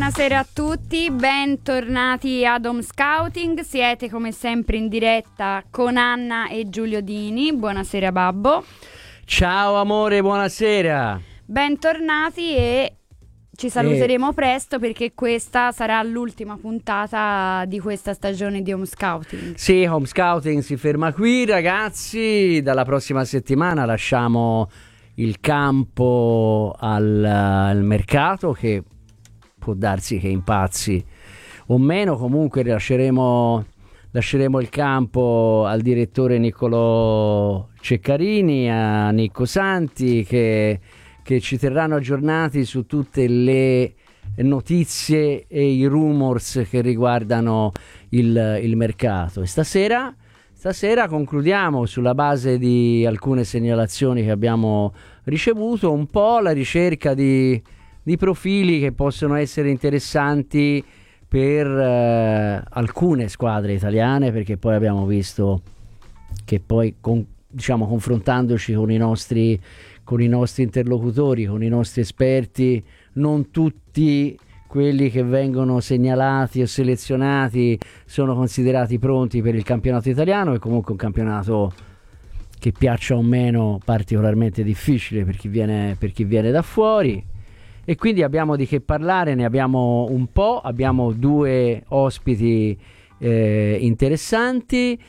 Buonasera a tutti, bentornati ad Home Scouting. Siete come sempre in diretta con Anna e Giulio Dini. Buonasera Babbo. Ciao amore, buonasera. Bentornati e ci saluteremo presto perché questa sarà l'ultima puntata di questa stagione di Home Scouting. Sì, Home Scouting si ferma qui, ragazzi. Dalla prossima settimana lasciamo il campo al mercato, che può darsi che impazzi o meno. Comunque lasceremo il campo al direttore Niccolò Ceccarini, a Nicco Santi, che ci terranno aggiornati su tutte le notizie e i rumors che riguardano il mercato. E stasera concludiamo, sulla base di alcune segnalazioni che abbiamo ricevuto, un po' la ricerca di profili che possono essere interessanti per alcune squadre italiane, perché poi abbiamo visto che poi confrontandoci con i nostri interlocutori, con i nostri esperti, non tutti quelli che vengono segnalati o selezionati sono considerati pronti per il campionato italiano. È comunque un campionato che, piaccia o meno, particolarmente difficile per chi viene da fuori, e quindi abbiamo di che parlare, ne abbiamo un po', abbiamo due ospiti interessanti,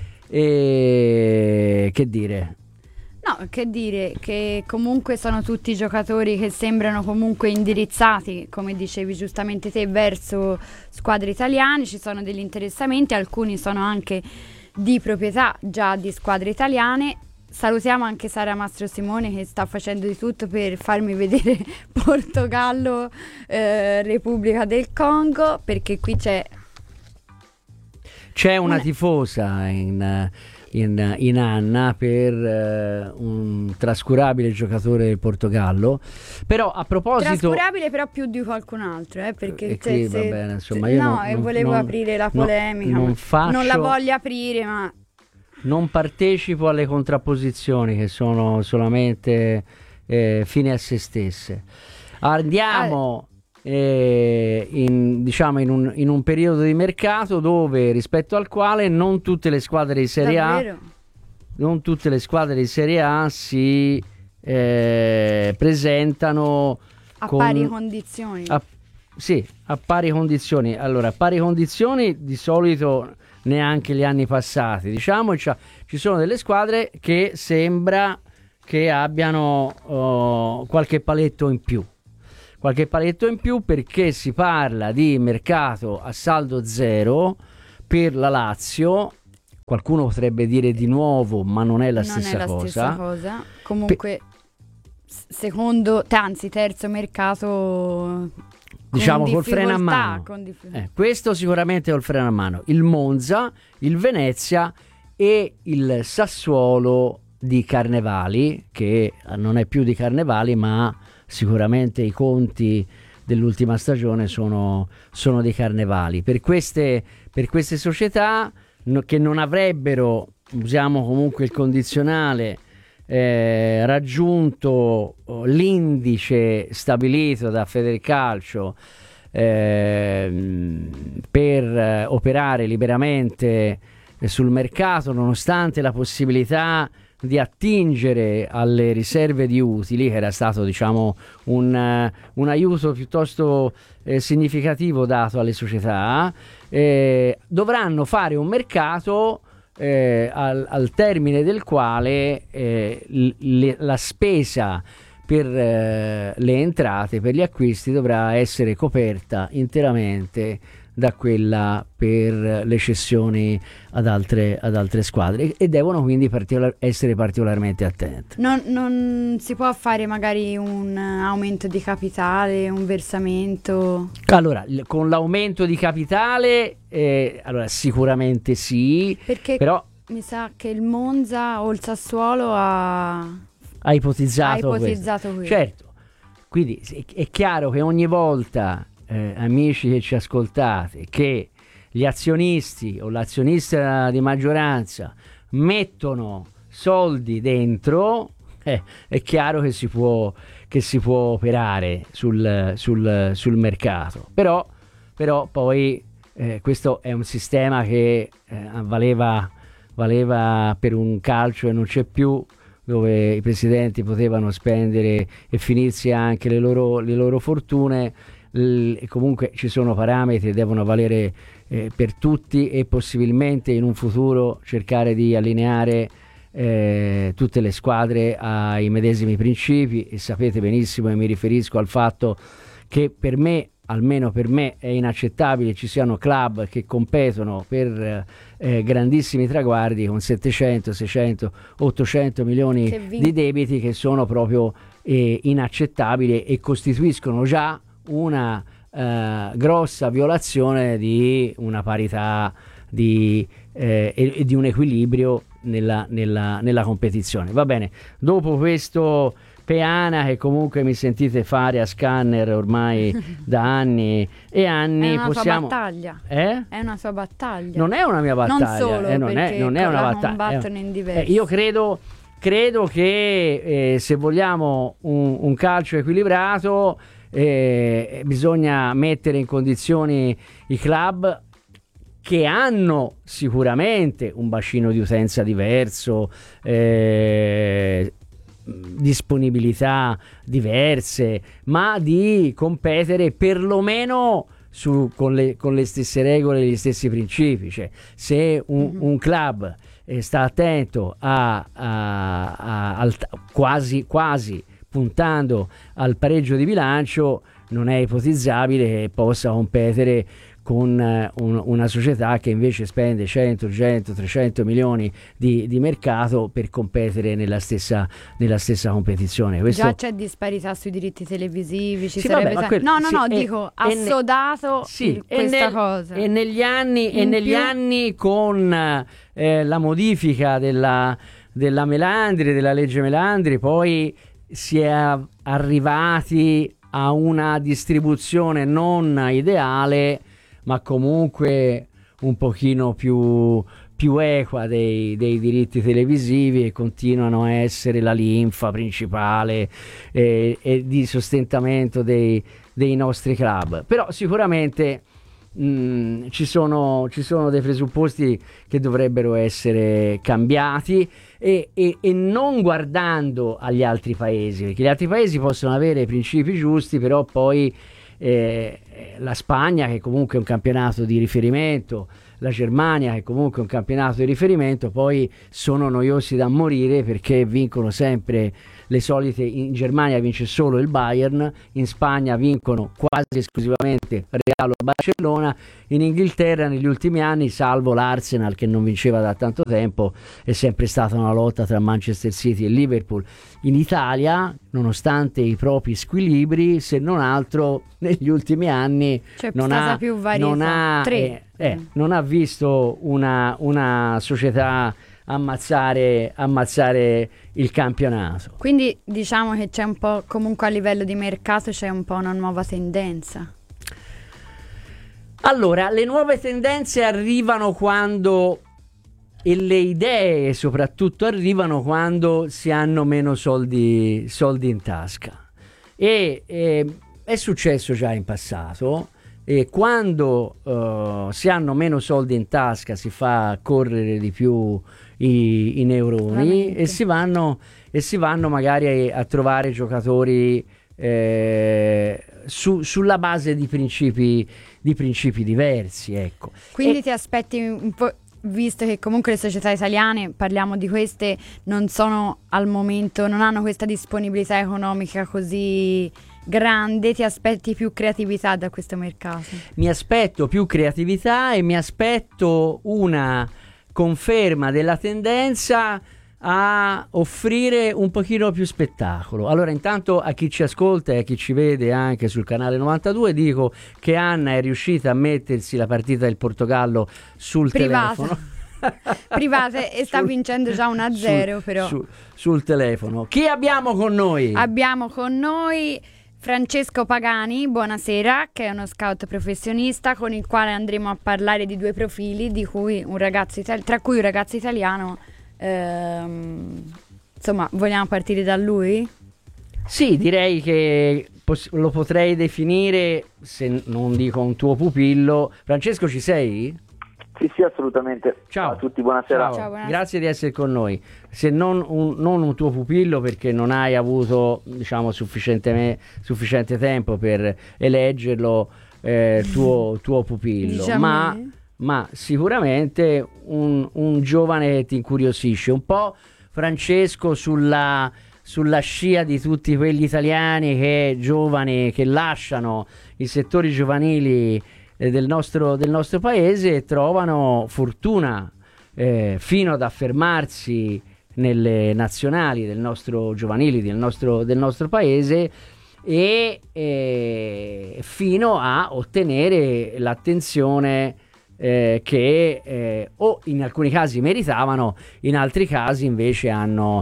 e che dire? No, che dire, che comunque sono tutti giocatori che sembrano comunque indirizzati, come dicevi giustamente te, verso squadre italiane. Ci sono degli interessamenti, alcuni sono anche di proprietà già di squadre italiane. Salutiamo anche Sara Mastro Simone, che sta facendo di tutto per farmi vedere Portogallo, Repubblica del Congo, perché qui c'è una tifosa in Anna per un trascurabile giocatore del Portogallo. Però a proposito, trascurabile però più di qualcun altro, perché va bene, insomma, io volevo aprire la polemica, non la voglio aprire, ma non partecipo alle contrapposizioni che sono solamente fine a se stesse. Andiamo in un periodo di mercato dove, rispetto al quale, non tutte le squadre di Serie A si presentano a pari condizioni. A pari condizioni. Allora, a pari condizioni di solito neanche gli anni passati, ci sono delle squadre che sembra che abbiano qualche paletto in più, perché si parla di mercato a saldo zero per la Lazio. Qualcuno potrebbe dire di nuovo, ma non è la stessa cosa. Comunque terzo mercato, col freno a mano. Questo sicuramente col freno a mano. Il Monza, il Venezia e il Sassuolo di Carnevali, che non è più di Carnevali, ma sicuramente i conti dell'ultima stagione sono di Carnevali. Per queste società che non avrebbero, usiamo comunque il condizionale, raggiunto l'indice stabilito da Federcalcio per operare liberamente sul mercato, nonostante la possibilità di attingere alle riserve di utili, che era stato un aiuto piuttosto significativo dato alle società, dovranno fare un mercato al termine del quale la spesa per le entrate, per gli acquisti, dovrà essere coperta interamente da quella per le cessioni ad altre squadre, e devono quindi essere particolarmente attenti. Non si può fare magari un aumento di capitale, un versamento? Allora, con l'aumento di capitale sicuramente sì, perché però mi sa che il Monza o il Sassuolo ha ipotizzato questo. Certo, quindi è chiaro che ogni volta, amici che ci ascoltate, che gli azionisti o l'azionista di maggioranza mettono soldi dentro, è chiaro che si può operare sul mercato. Però però poi questo è un sistema che valeva per un calcio e non c'è più, dove i presidenti potevano spendere e finirsi anche le loro fortune. E comunque ci sono parametri, devono valere per tutti, e possibilmente in un futuro cercare di allineare tutte le squadre ai medesimi principi. E sapete benissimo, e mi riferisco al fatto che per me, almeno per me, è inaccettabile ci siano club che competono per grandissimi traguardi con 700, 600, 800 milioni di debiti, che sono proprio inaccettabili e costituiscono già una grossa violazione di una parità e di un equilibrio nella competizione. Va bene, dopo questo peana che comunque mi sentite fare a Scanner ormai da anni e anni, è una possiamo... sua battaglia. È una sua battaglia. Non è una mia battaglia, non solo non è una battaglia. Combattono in diversi. Io credo che se vogliamo un calcio equilibrato, bisogna mettere in condizioni i club che hanno sicuramente un bacino di utenza diverso, disponibilità diverse, ma di competere perlomeno con le stesse regole e gli stessi principi. Cioè, se un club sta attento quasi puntando al pareggio di bilancio, non è ipotizzabile che possa competere con una società che invece spende 100, 300 milioni di mercato per competere nella stessa competizione. Questo... Già c'è disparità sui diritti televisivi, sì, vabbè, dico assodato questa cosa. E negli anni con la modifica della Melandri, della legge Melandri, poi si è arrivati a una distribuzione non ideale, ma comunque un pochino più equa dei diritti televisivi, e continuano a essere la linfa principale e di sostentamento dei nostri club. Però sicuramente ci sono dei presupposti che dovrebbero essere cambiati, e non guardando agli altri paesi, perché gli altri paesi possono avere principi giusti, però poi la Spagna, che comunque è un campionato di riferimento, la Germania, che comunque è un campionato di riferimento, poi sono noiosi da morire, perché vincono sempre le solite. In Germania vince solo il Bayern, in Spagna vincono quasi esclusivamente Real o Barcellona, in Inghilterra negli ultimi anni, salvo l'Arsenal che non vinceva da tanto tempo, è sempre stata una lotta tra Manchester City e Liverpool. In Italia, nonostante i propri squilibri, se non altro negli ultimi anni non ha visto una società ammazzare il campionato. Quindi diciamo che c'è un po', comunque a livello di mercato c'è un po' una nuova tendenza. Allora, le nuove tendenze arrivano quando, e le idee soprattutto arrivano quando si hanno meno soldi in tasca, e è successo già in passato. E quando si hanno meno soldi in tasca, si fa correre di più i neuroni, e si vanno magari a trovare giocatori sulla base di principi diversi, ecco. Quindi ti aspetti un po', visto che comunque le società italiane, parliamo di queste, non sono al momento, non hanno questa disponibilità economica così grande, ti aspetti più creatività da questo mercato? Mi aspetto più creatività, e mi aspetto una conferma della tendenza a offrire un pochino più spettacolo. Allora, intanto, a chi ci ascolta e a chi ci vede anche sul canale 92, dico che Anna è riuscita a mettersi la partita del Portogallo sul telefono. Private, e sta vincendo già 1-0 però. Sul telefono. Chi abbiamo con noi? Abbiamo con noi Francesco Pagani, buonasera, che è uno scout professionista, con il quale andremo a parlare di due profili, di cui tra cui un ragazzo italiano. Insomma, vogliamo partire da lui? Sì, direi che lo potrei definire, se non dico un tuo pupillo. Francesco, ci sei? Sì, assolutamente. Ciao a tutti, buonasera. Ciao, grazie di essere con noi. Se non un tuo pupillo, perché non hai avuto, diciamo, sufficiente tempo per eleggerlo tuo pupillo, Diciamo ma sicuramente un giovane che ti incuriosisce un po', Francesco, sulla scia di tutti quegli italiani giovani che lasciano i settori giovanili del nostro paese e trovano fortuna fino ad affermarsi nelle nazionali del nostro giovanili del nostro paese e fino a ottenere l'attenzione che o in alcuni casi meritavano, in altri casi invece hanno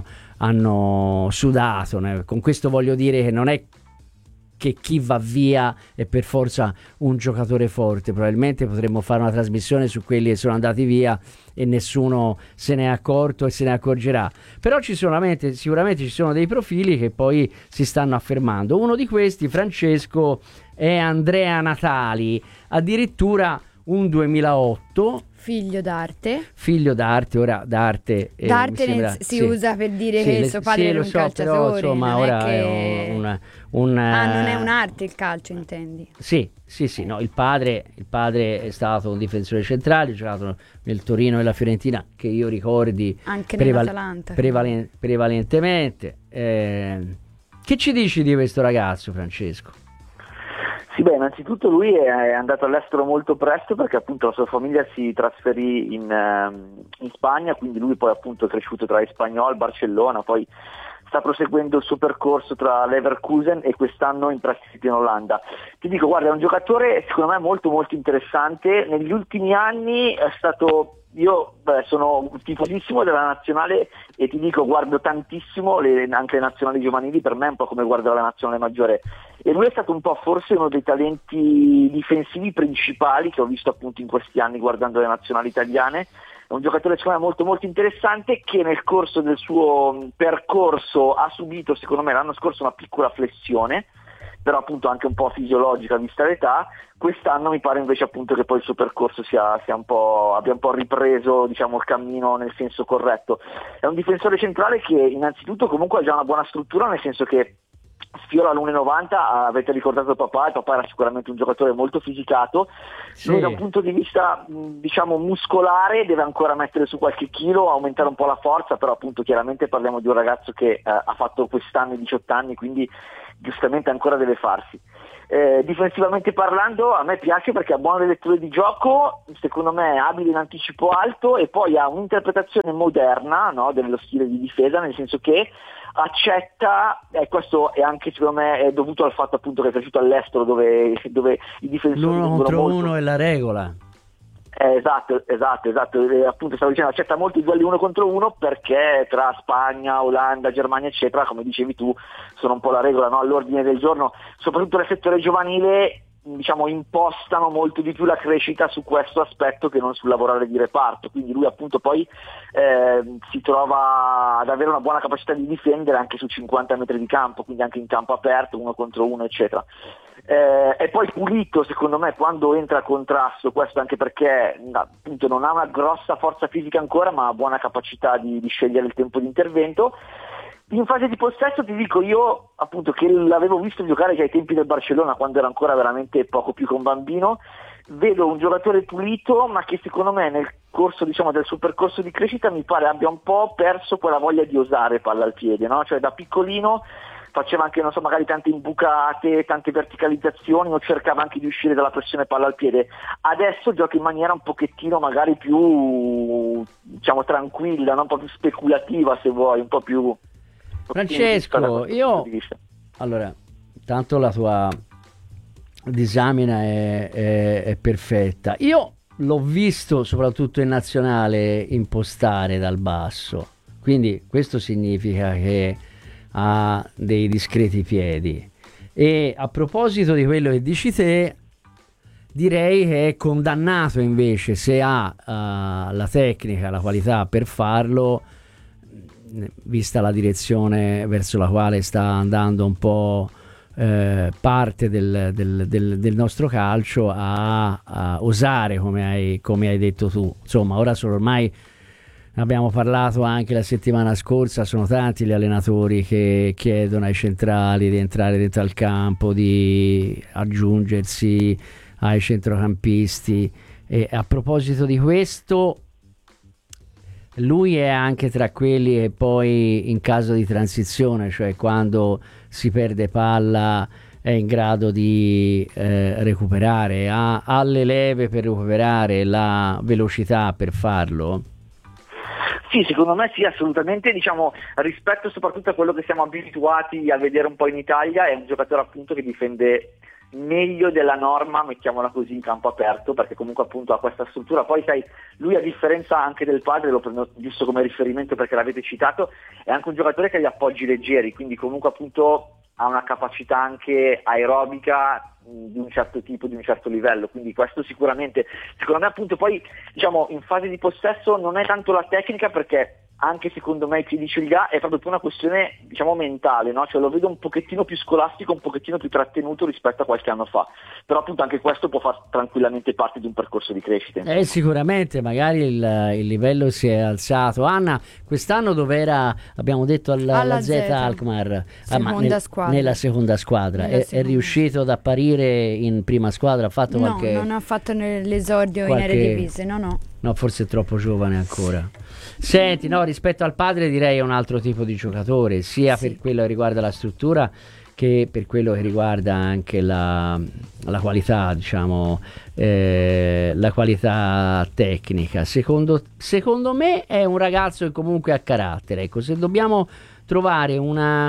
sudato. Con questo voglio dire che non è che chi va via è per forza un giocatore forte. Probabilmente potremmo fare una trasmissione su quelli che sono andati via e nessuno se ne è accorto e se ne accorgerà, però sicuramente ci sono dei profili che poi si stanno affermando. Uno di questi, Francesco, è Andrea Natali, addirittura un 2008, figlio d'arte. Ora d'arte si usa per dire che suo padre era un calciatore, però, insomma, non ora è non è un'arte il calcio, intendi? Sì, no, il padre è stato un difensore centrale, ha giocato nel Torino e la Fiorentina, che io ricordi anche nell'Atalanta prevalentemente. Che ci dici di questo ragazzo, Francesco? Sì, beh, innanzitutto lui è andato all'estero molto presto perché appunto la sua famiglia si trasferì in Spagna, quindi lui poi appunto è cresciuto tra Espanyol, Barcellona, poi sta proseguendo il suo percorso tra Leverkusen e quest'anno in prestito in Olanda. Ti dico, guarda, è un giocatore secondo me molto molto interessante. Negli ultimi anni è stato... sono tifosissimo della nazionale e ti dico, guardo tantissimo anche le nazionali giovanili, per me è un po' come guardare la nazionale maggiore, e lui è stato un po' forse uno dei talenti difensivi principali che ho visto appunto in questi anni guardando le nazionali italiane. È un giocatore secondo me molto molto interessante, che nel corso del suo percorso ha subito secondo me l'anno scorso una piccola flessione, però appunto anche un po' fisiologica vista l'età. Quest'anno mi pare invece appunto che poi il suo percorso abbia un po' ripreso, diciamo, il cammino nel senso corretto. È un difensore centrale che innanzitutto comunque ha già una buona struttura, nel senso che sfiora l'1,90, avete ricordato il papà era sicuramente un giocatore molto fisicato. Sì. Lui da un punto di vista diciamo muscolare deve ancora mettere su qualche chilo, aumentare un po' la forza, però appunto chiaramente parliamo di un ragazzo che ha fatto quest'anno i 18 anni, quindi giustamente ancora deve farsi. Difensivamente parlando a me piace perché ha buone letture di gioco, secondo me è abile in anticipo alto e poi ha un'interpretazione moderna, no, dello stile di difesa, nel senso che accetta, e questo è anche secondo me è dovuto al fatto appunto che è cresciuto all'estero dove i difensori l'uno contro uno è la regola. Esatto, appunto stavo dicendo, accetta molti duelli 1 contro 1 perché tra Spagna, Olanda, Germania eccetera, come dicevi tu, sono un po' la regola, no? All'ordine del giorno, soprattutto nel settore giovanile, diciamo, impostano molto di più la crescita su questo aspetto che non sul lavorare di reparto, quindi lui appunto poi si trova ad avere una buona capacità di difendere anche su 50 metri di campo, quindi anche in campo aperto, 1 contro 1 eccetera. È poi pulito secondo me quando entra a contrasto, questo anche perché appunto non ha una grossa forza fisica ancora, ma ha buona capacità di scegliere il tempo di intervento. In fase di possesso ti dico, io appunto che l'avevo visto giocare già ai tempi del Barcellona quando era ancora veramente poco più che un bambino, vedo un giocatore pulito ma che secondo me nel corso, diciamo, del suo percorso di crescita mi pare abbia un po' perso quella voglia di osare palla al piede, no? Cioè da piccolino faceva anche, non so, magari tante imbucate, tante verticalizzazioni, o cercava anche di uscire dalla pressione palla al piede. Adesso gioca in maniera un pochettino magari più, diciamo, tranquilla, no? Un po' più speculativa se vuoi, un po' più... Francesco, allora, tanto la tua disamina è perfetta. Io l'ho visto soprattutto in nazionale impostare dal basso, quindi questo significa che ha dei discreti piedi. E a proposito di quello che dici te, direi che è condannato invece, se ha la tecnica, la qualità per farlo, vista la direzione verso la quale sta andando un po' parte del nostro calcio a osare, come hai detto tu. Insomma, ora sono ormai, abbiamo parlato anche la settimana scorsa, sono tanti gli allenatori che chiedono ai centrali di entrare dentro al campo, di aggiungersi ai centrocampisti. E a proposito di questo, lui è anche tra quelli che poi in caso di transizione, cioè quando si perde palla, è in grado di recuperare, ha le leve per recuperare, la velocità per farlo? Sì, secondo me sì, assolutamente, diciamo, rispetto soprattutto a quello che siamo abituati a vedere un po' in Italia, è un giocatore appunto che difende meglio della norma, mettiamola così, in campo aperto, perché comunque appunto ha questa struttura. Poi sai, lui a differenza anche del padre, lo prendo giusto come riferimento perché l'avete citato, è anche un giocatore che ha gli appoggi leggeri, quindi comunque appunto ha una capacità anche aerobica di un certo tipo, di un certo livello, quindi questo sicuramente. Secondo me appunto poi, diciamo, in fase di possesso non è tanto la tecnica, perché anche secondo me chi dice il GA è proprio più una questione, diciamo, mentale, no? Cioè lo vedo un pochettino più scolastico, un pochettino più trattenuto rispetto a qualche anno fa, però appunto anche questo può far tranquillamente parte di un percorso di crescita. Sicuramente, magari il livello si è alzato. Anna, quest'anno dov'era, abbiamo detto, alla Z Alkmaar, nella seconda squadra, è riuscito ad apparire in prima squadra? Ha fatto qualche... No, non ha fatto l'esordio in Eredivisie, no. No, forse è troppo giovane ancora. Senti, no, rispetto al padre direi è un altro tipo di giocatore, sia per quello che riguarda la struttura che per quello che riguarda anche la qualità, diciamo, la qualità tecnica. Secondo me è un ragazzo che comunque ha carattere. Ecco, se dobbiamo trovare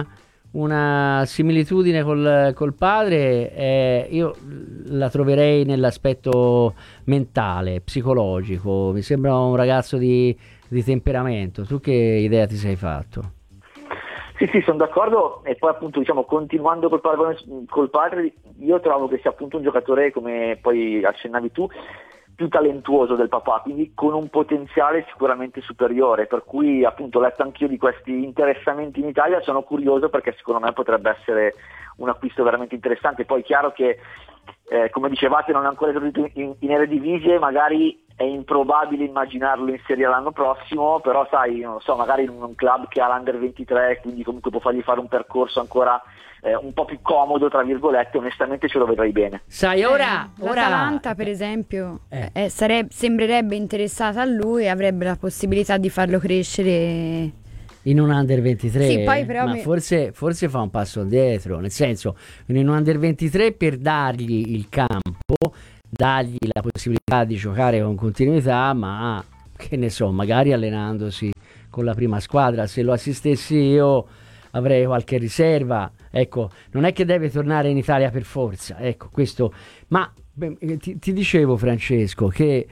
una similitudine col padre, io la troverei nell'aspetto mentale, psicologico. Mi sembra un ragazzo di temperamento. Tu che idea ti sei fatto? Sì, sono d'accordo. E poi appunto, diciamo, continuando col padre, io trovo che sia appunto un giocatore, come poi accennavi tu, più talentuoso del papà, quindi con un potenziale sicuramente superiore, per cui appunto ho letto anch'io di questi interessamenti in Italia, sono curioso perché secondo me potrebbe essere un acquisto veramente interessante. Poi chiaro che come dicevate non è ancora esordito in Eredivisie, magari è improbabile immaginarlo in Serie A l'anno prossimo, però sai, non lo so, magari in un club che ha l'Under 23, quindi comunque può fargli fare un percorso ancora un po' più comodo, tra virgolette, onestamente ce lo vedrei bene. Sai, ora l'Atalanta per esempio sembrerebbe interessata a lui e avrebbe la possibilità di farlo crescere in un Under 23. Sì, poi però ma forse fa un passo indietro, nel senso, in un Under 23 per dargli il campo, dargli la possibilità di giocare con continuità, ma che ne so, magari allenandosi con la prima squadra. Se lo assistessi io avrei qualche riserva, ecco, non è che deve tornare in Italia per forza, ecco questo. Ma ti dicevo, Francesco, che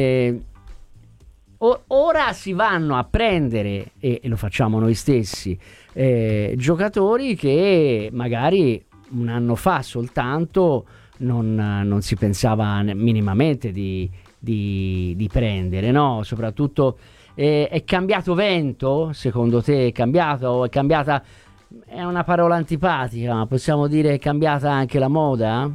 ora si vanno a prendere, e lo facciamo noi stessi, giocatori che magari un anno fa soltanto non si pensava minimamente di prendere, no? Soprattutto è cambiato vento, secondo te è cambiato? È cambiata, è una parola antipatica, ma possiamo dire è cambiata anche la moda?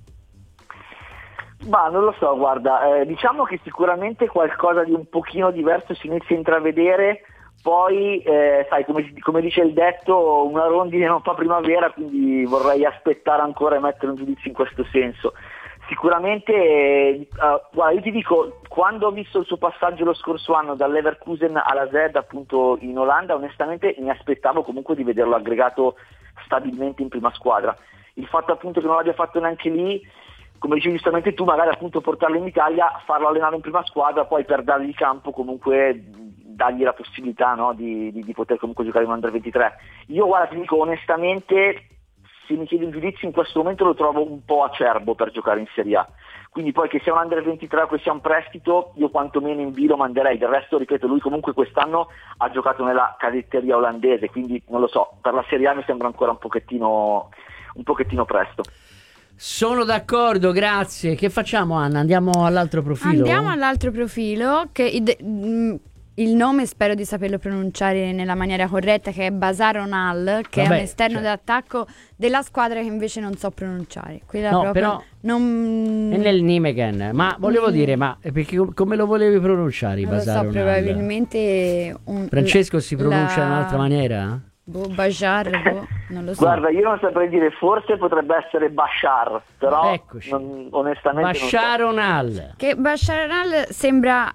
Ma non lo so, guarda, diciamo che sicuramente qualcosa di un pochino diverso si inizia a intravedere, poi sai, come dice il detto, una rondine non fa primavera, quindi vorrei aspettare ancora e mettere un giudizio in questo senso. Sicuramente, guarda, io ti dico, quando ho visto il suo passaggio lo scorso anno dall'Leverkusen alla Z appunto in Olanda, onestamente mi aspettavo comunque di vederlo aggregato stabilmente in prima squadra. Il fatto appunto che non l'abbia fatto neanche lì, come dicevi giustamente tu, magari appunto portarlo in Italia, farlo allenare in prima squadra, poi per dargli campo comunque dargli la possibilità, no, di poter comunque giocare in Under 23. Io guarda, ti dico onestamente, se mi chiedi un giudizio in questo momento lo trovo un po' acerbo per giocare in Serie A, quindi poi che sia un Under 23 o che sia un prestito, io quantomeno in B lo manderei. Del resto, ripeto, lui comunque quest'anno ha giocato nella cadetteria olandese, quindi non lo so, per la Serie A mi sembra ancora un pochettino presto. Sono d'accordo, grazie. Che facciamo, Anna? Andiamo all'altro profilo? Andiamo all'altro profilo che il nome spero di saperlo pronunciare nella maniera corretta, che è Bashar Onal, che Vabbè, è un esterno cioè. d'attacco della squadra che invece non so pronunciare. Quella No, proprio però non... è nel Nijmegen, ma volevo dire, ma perché come lo volevi pronunciare, non lo Bashar so, Onal? probabilmente... Francesco si pronuncia in un'altra maniera? Bashar, non lo so. Guarda, io non saprei dire, forse potrebbe essere Bashar, però Eccoci. onestamente Bashar non so. Onal. Che Bashar Onal sembra...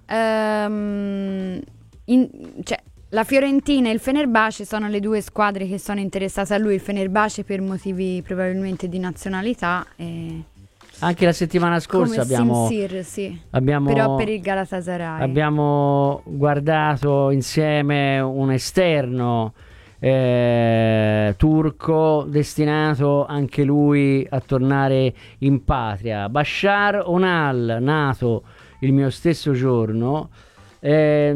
cioè, la Fiorentina e il Fenerbahce sono le due squadre che sono interessate a lui, il Fenerbahce per motivi probabilmente di nazionalità e... Anche la settimana scorsa come Simsir, sì. Però per il Galatasaray. Abbiamo guardato insieme un esterno turco destinato anche lui a tornare in patria. Bashar Onal, nato il mio stesso giorno, è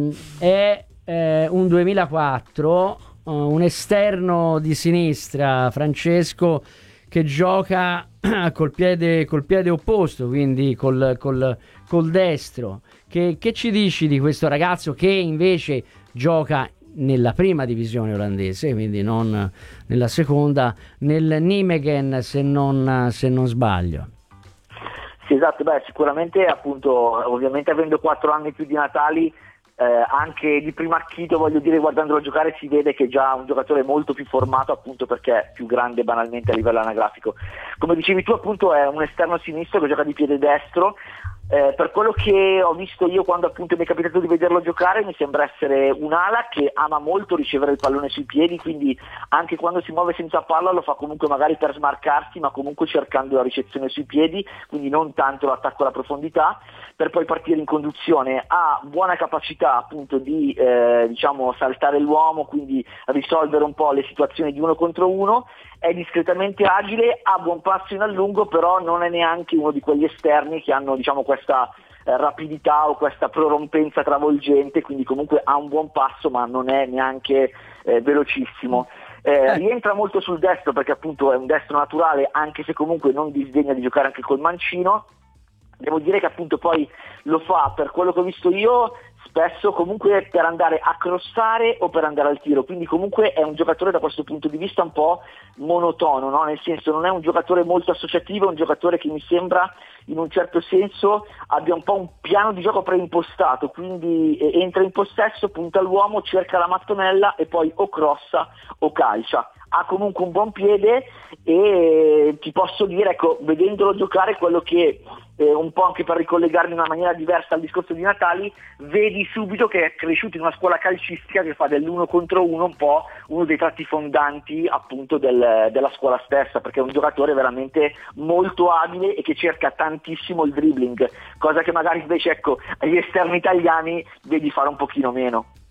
un 2004, un esterno di sinistra, Francesco, che gioca col piede opposto, quindi col destro. Che ci dici di questo ragazzo che invece gioca nella prima divisione olandese, quindi non nella seconda, nel Nijmegen, se non sbaglio? Sì, esatto, sicuramente appunto, ovviamente avendo 4 anni più di Natali, anche di primo acchito, voglio dire, guardandolo giocare si vede che è già un giocatore molto più formato, appunto perché è più grande banalmente a livello anagrafico. Come dicevi tu, appunto è un esterno sinistro che gioca di piede destro. Per quello che ho visto io quando appunto mi è capitato di vederlo giocare, mi sembra essere un'ala che ama molto ricevere il pallone sui piedi, quindi anche quando si muove senza palla lo fa comunque magari per smarcarsi, ma comunque cercando la ricezione sui piedi, quindi non tanto l'attacco alla profondità, per poi partire in conduzione. Ha buona capacità appunto di diciamo saltare l'uomo, quindi risolvere un po' le situazioni di 1 contro 1, è discretamente agile, ha buon passo in allungo, però non è neanche uno di quegli esterni che hanno, diciamo, questa rapidità o questa prorompenza travolgente, quindi comunque ha un buon passo ma non è neanche velocissimo. Rientra molto sul destro perché appunto è un destro naturale, anche se comunque non disdegna di giocare anche col mancino. Devo dire che appunto poi lo fa, per quello che ho visto io, spesso comunque per andare a crossare o per andare al tiro, quindi comunque è un giocatore da questo punto di vista un po' monotono, no? Nel senso non è un giocatore molto associativo, è un giocatore che mi sembra in un certo senso abbia un po' un piano di gioco preimpostato, quindi entra in possesso, punta all'uomo, cerca la mattonella e poi o crossa o calcia. Ha comunque un buon piede e ti posso dire, ecco, vedendolo giocare, quello che un po' anche per ricollegarmi in una maniera diversa al discorso di Natali, vedi subito che è cresciuto in una scuola calcistica che fa dell'1 contro 1 un po' uno dei tratti fondanti appunto della scuola stessa, perché è un giocatore veramente molto abile e che cerca tantissimo il dribbling, cosa che magari invece, ecco, agli esterni italiani vedi fare un pochino meno.